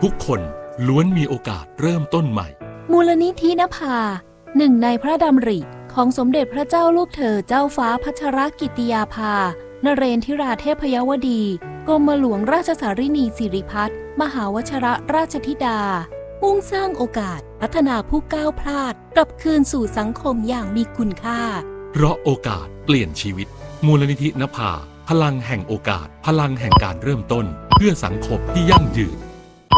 ทุกคนล้วนมีโอกาสเริ่มต้นใหม่มูลนิธินภาหนึ่งในพระดำริของสมเด็จพระเจ้าลูกเธอเจ้าฟ้าพัชรกิติยาภานเรนทิราเทพยวดีกรมหลวงราชสารินีสิริพัฒน์มหาวชรราชธิดามุ่งสร้างโอกาสพัฒนาผู้ก้าวพลาดกลับคืนสู่สังคมอย่างมีคุณค่าเพราะโอกาสเปลี่ยนชีวิตมูลนิธินภาพลังแห่งโอกาสพลังแห่งการเริ่มต้นเพื่อสังคมที่ยั่งยืน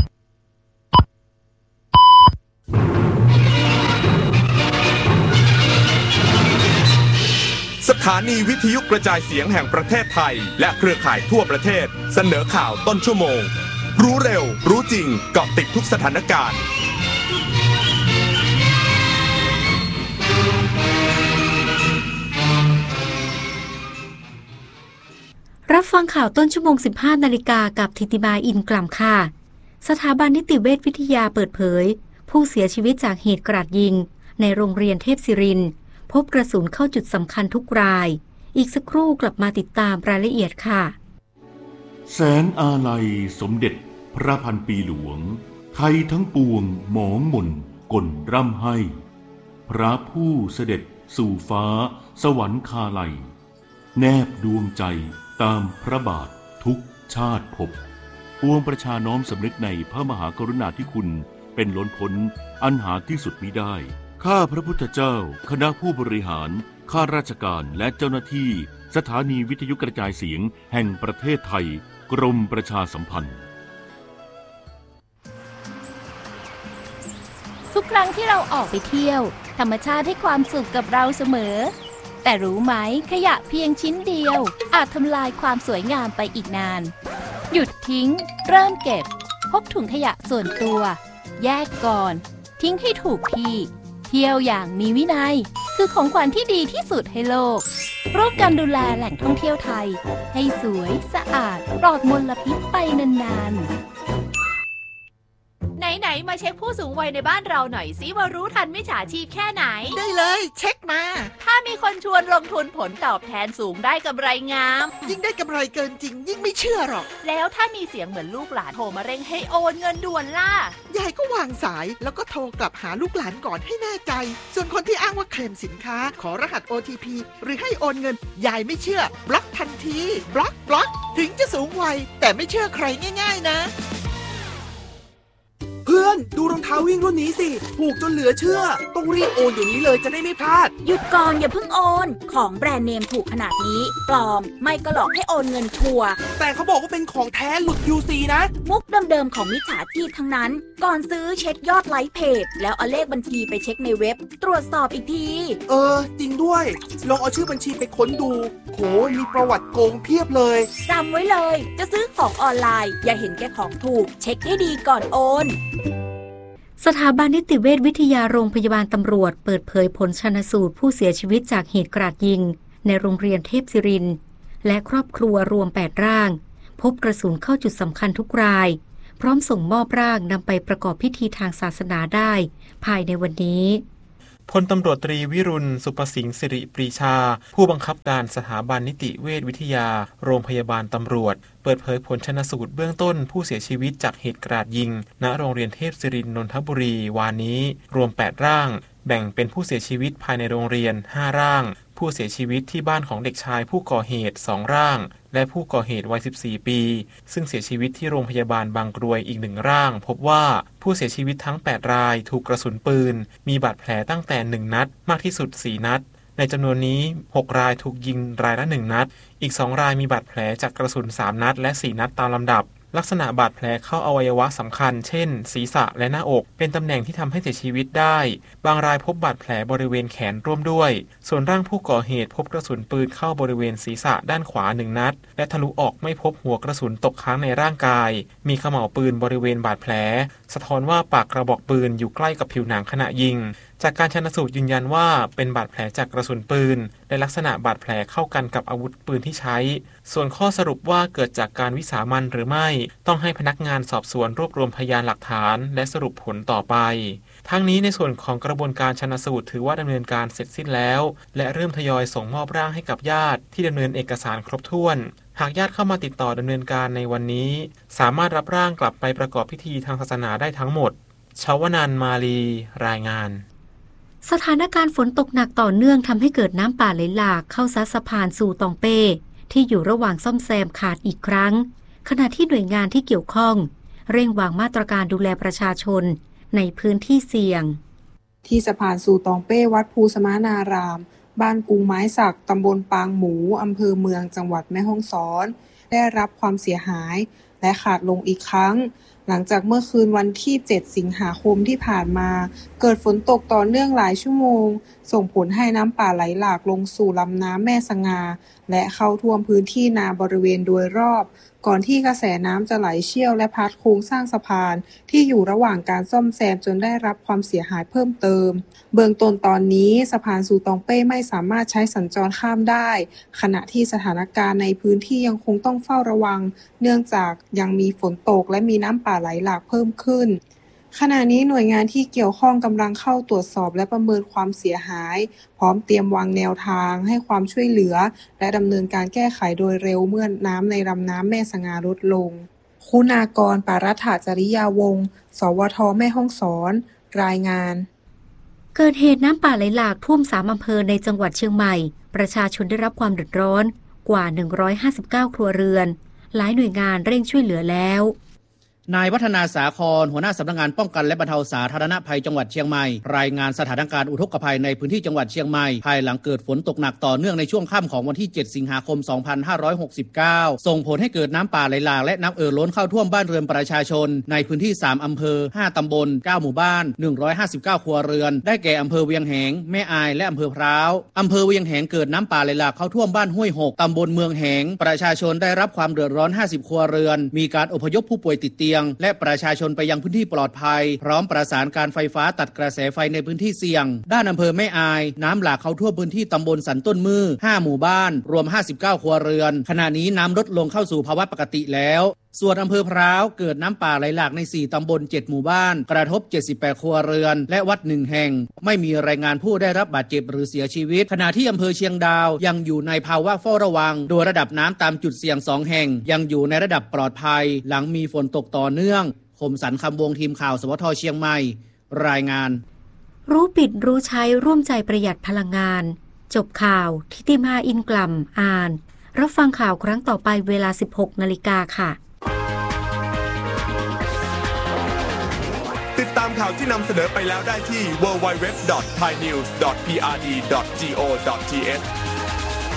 สถานีวิทยุกระจายเสียงแห่งประเทศไทยและเครือข่ายทั่วประเทศเสนอข่าวต้นชั่วโมงรู้เร็วรู้จริงเกาะติดทุกสถานการณ์รับฟังข่าวต้นชั่วโมง 15 นาฬิกากับธิติมาอินกล่ำค่ะสถาบันนิติเวชวิทยาเปิดเผยผู้เสียชีวิตจากเหตุกราดยิงในโรงเรียนเทพศิรินทร์พบกระสุนเข้าจุดสำคัญทุกรายอีกสักครู่กลับมาติดตามรายละเอียดค่ะแสนอาลัยสมเด็จพระพันปีหลวงไทยทั้งปวงหมองหม่นก่นร่ำให้พระผู้เสด็จสู่ฟ้าสวรรคาลัยแนบดวงใจตามพระบาททุกชาติภพปวงประชาน้อมสำนึกในพระมหากรุณาธิคุณเป็นล้นพ้นอันหาที่สุดมิได้ข้าพระพุทธเจ้าคณะผู้บริหารข้าราชการและเจ้าหน้าที่สถานีวิทยุกระจายเสียงแห่งประเทศไทยกรมประชาสัมพันธ์ทุกครั้งที่เราออกไปเที่ยวธรรมชาติให้ความสุขกับเราเสมอแต่รู้ไหมขยะเพียงชิ้นเดียวอาจทำลายความสวยงามไปอีกนานหยุดทิ้งเริ่มเก็บพกถุงขยะส่วนตัวแยกก่อนทิ้งให้ถูกที่เที่ยวอย่างมีวินัยคือของขวัญที่ดีที่สุดให้โลกร่วมกันดูแลแหล่งท่องเที่ยวไทยให้สวยสะอาดปลอดมลพิษไปนานๆไหนมาเช็คผู้สูงวัยในบ้านเราหน่อยสิว่ารู้ทันมิจฉาชีพแค่ไหนได้เลยเช็คมาถ้ามีคนชวนลงทุนผลตอบแทนสูงได้กำไรงามยิ่งได้กำไรเกินจริงยิ่งไม่เชื่อหรอกแล้วถ้ามีเสียงเหมือนลูกหลานโทรมาเร่งให้โอนเงินด่วนล่ะยายก็วางสายแล้วก็โทรกลับหาลูกหลานก่อนให้แน่ใจส่วนคนที่อ้างว่าเคลมสินค้าขอรหัส OTP หรือให้โอนเงินยายไม่เชื่อบล็อกทันทีบล็อกถึงจะสูงวัยแต่ไม่เชื่อใครง่ายๆนะเพื่อนดูรองเท้าวิ่งรุ่นนี้สิถูกจนเหลือเชื่อต้องรีบโอนเดี๋ยวนี้เลยจะได้ไม่พลาดหยุดก่อนอย่าเพิ่งโอนของแบรนด์เนมถูกขนาดนี้ปลอมไม่ก็หลอกให้โอนเงินชัวร์แต่เขาบอกว่าเป็นของแท้หลุด QC นะมุกเดิมๆของมิจฉาชีพทั้งนั้นก่อนซื้อเช็คยอดไลค์เพจแล้วเอาเลขบัญชีไปเช็คในเว็บตรวจสอบอีกทีจริงด้วยลองเอาชื่อบัญชีไปค้นดูโหมีประวัติโกงเพียบเลยจำไว้เลยจะซื้อของออนไลน์อย่าเห็นแก่ของถูกเช็คให้ดีก่อนโอนสถาบันนิติเวชวิทยาโรงพยาบาลตำรวจเปิดเผยผลชันสูตรผู้เสียชีวิตจากเหตุกราดยิงในโรงเรียนเทพศิรินทร์และครอบครัวรวม8ร่างพบกระสุนเข้าจุดสำคัญทุกรายพร้อมส่งมอบร่างนำไปประกอบพิธีทางศาสนาได้ภายในวันนี้พลตำรวจตรีวิรุณสุประสิงห์สิริปรีชาผู้บังคับการสถาบันนิติเวชวิทยาโรงพยาบาลตำรวจเปิดเผยผลชันสูตรเบื้องต้นผู้เสียชีวิตจากเหตุกราดยิงณโรงเรียนเทพศิรินทร์นนทบุรีวานนี้รวม8ร่างแบ่งเป็นผู้เสียชีวิตภายในโรงเรียน5ร่างผู้เสียชีวิตที่บ้านของเด็กชายผู้ก่อเหตุ2ร่างและผู้ก่อเหตุวัย14ปีซึ่งเสียชีวิตที่โรงพยาบาลบางกรวยอีก1ร่างพบว่าผู้เสียชีวิตทั้ง8รายถูกกระสุนปืนมีบาดแผลตั้งแต่1นัดมากที่สุด4นัดในจำนวนนี้6รายถูกยิงรายละ1นัดอีก2รายมีบาดแผลจากกระสุน3นัดและ4นัดตามลำดับลักษณะบาดแผลเข้าอวัยวะสำคัญเช่นศีรษะและหน้าอกเป็นตำแหน่งที่ทำให้เสียชีวิตได้บางรายพบบาดแผลบริเวณแขนร่วมด้วยส่วนร่างผู้ก่อเหตุพบกระสุนปืนเข้าบริเวณศีรษะด้านขวา1นัดและทะลุออกไม่พบหัวกระสุนตกค้างในร่างกายมีเขม่าวปืนบริเวณบาดแผลสะท้อนว่าปากกระบอกปืนอยู่ใกล้กับผิวหนังขณะยิงจากการชันสูตรยืนยันว่าเป็นบาดแผลจากกระสุนปืนและลักษณะบาดแผลเข้ากันกับอาวุธปืนที่ใช้ส่วนข้อสรุปว่าเกิดจากการวิสามัญหรือไม่ต้องให้พนักงานสอบสวนรวบรวมพยานหลักฐานและสรุปผลต่อไปทั้งนี้ในส่วนของกระบวนการชันสูตรถือว่าดำเนินการเสร็จสิ้นแล้วและเริ่มทยอยส่งมอบร่างให้กับญาติที่ดำเนินเอกสารครบถ้วนหากญาติเข้ามาติดต่อดำเนินการในวันนี้สามารถรับร่างกลับไปประกอบพิธีทางศาสนาได้ทั้งหมดชวนันท์ มาลีรายงานสถานการณ์ฝนตกหนักต่อเนื่องทำให้เกิดน้ำป่าไหลหลากเข้าซัดสะพานสู่ตองเป้ที่อยู่ระหว่างซ่อมแซมขาดอีกครั้งขณะที่หน่วยงานที่เกี่ยวข้องเร่งวางมาตรการดูแลประชาชนในพื้นที่เสี่ยงที่สะพานสู่ตองเป้วัดภูสมานารามบ้านกรุงไม้สักตำบลปางหมูอำเภอเมืองจังหวัดแม่ฮ่องสอนได้รับความเสียหายและขาดลงอีกครั้งหลังจากเมื่อคืนวันที่7สิงหาคมที่ผ่านมาเกิดฝนตกต่อเนื่องหลายชั่วโมงส่งผลให้น้ำป่าไหลหลากลงสู่ลำน้ำแม่สงาและเข้าท่วมพื้นที่นาบริเวณโดยรอบก่อนที่กระแสน้ำจะไหลเชี่ยวและพัดโครงสร้างสะพานที่อยู่ระหว่างการซ่อมแซมจนได้รับความเสียหายเพิ่มเติมเบื้องต้นตอนนี้สะพานสู่ตองเป้ไม่สามารถใช้สัญจรข้ามได้ขณะที่สถานการณ์ในพื้นที่ยังคงต้องเฝ้าระวังเนื่องจากยังมีฝนตกและมีน้ำป่าไหลหลากเพิ่มขึ้นขณะนี้หน่วยงานที่เกี่ยวข้องกำลังเข้าตรวจสอบและประเมินความเสียหายพร้อมเตรียมวางแนวทางให้ความช่วยเหลือและดำเนินการแก้ไขโดยเร็วเมื่อน้ำในลำน้ำแม่สงาลดลงคุณากร ปารัฐจริยาวงศ์สวท.แม่ฮ่องสอนรายงานเกิดเหตุน้ำป่าไหลหลากท่วม3อำเภอในจังหวัดเชียงใหม่ประชาชนได้รับความเดือดร้อนกว่า159ครัวเรือนหลายหน่วยงานเร่งช่วยเหลือแล้วนายวัฒนาสาครหัวหน้าสำนักงานป้องกันและบรรเทาสาธารณภัยจังหวัดเชียงใหม่รายงานสถานการณ์อุทกภัยในพื้นที่จังหวัดเชียงใหม่ภายหลังเกิดฝนตกหนักต่อเนื่องในช่วงค่ำของวันที่7สิงหาคม2569ส่งผลให้เกิดน้ำป่าไหลหลากและน้ำล้นเข้าท่วมบ้านเรือนประชาชนในพื้นที่3อำเภอ5ตำบล9หมู่บ้าน159ครัวเรือนได้แก่อำเภอเวียงแหงแม่อายและอำเภอพร้าวอำเภอเวียงแหงเกิดน้ำป่าไหลหลากเข้าท่วมบ้านห้วยหกตำบลเมืองแหงประชาชนได้รับความเดือดร้อน50ครัวเรือนมีการอพยพผู้ป่วยติดเตียงและประชาชนไปยังพื้นที่ปลอดภัยพร้อมประสานการไฟฟ้าตัดกระแสไฟในพื้นที่เสี่ยงด้านอำเภอแม่อายน้ำหลากเข้าท่วมพื้นที่ตำบลสันต้นมือ5หมู่บ้านรวม59ครัวเรือนขณะนี้น้ำลดลงเข้าสู่ภาวะปกติแล้วส่วนอำเภอพร้าวเกิดน้ำป่าไหลหลากใน4ตำบล7หมู่บ้านกระทบ78ครัวเรือนและวัด1แห่งไม่มีรายงานผู้ได้รับบาดเจ็บหรือเสียชีวิตขณะที่อำเภอเชียงดาวยังอยู่ในภาวะเฝ้าระวังโดยระดับน้ำตามจุดเสี่ยง2แห่งยังอยู่ในระดับปลอดภัยหลังมีฝนตกต่อเนื่องคมสันต์คำวงทีมข่าวสวท.เชียงใหม่รายงานรู้ปิดรู้ใช้ร่วมใจประหยัดพลังงานจบข่าวทิติมาอินกล่ำอ่านรับฟังข่าวครั้งต่อไปเวลา 16 นาฬิกาค่ะติดตามข่าวที่นำเสนอไปแล้วได้ที่ www.thainews.prd.go.th